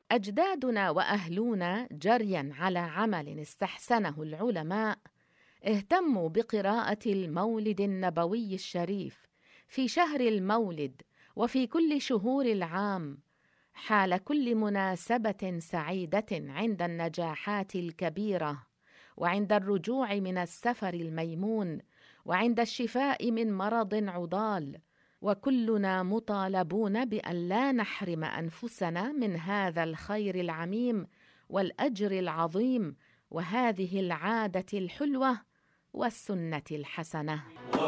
أجدادنا وأهلونا جرياً على عمل استحسنه العلماء اهتموا بقراءة المولد النبوي الشريف في شهر المولد وفي كل شهور العام، حال كل مناسبة سعيدة عند النجاحات الكبيرة، وعند الرجوع من السفر الميمون، وعند الشفاء من مرض عضال. وكلنا مطالبون بأن لا نحرم أنفسنا من هذا الخير العميم والأجر العظيم وهذه العادة الحلوة والسنة الحسنة.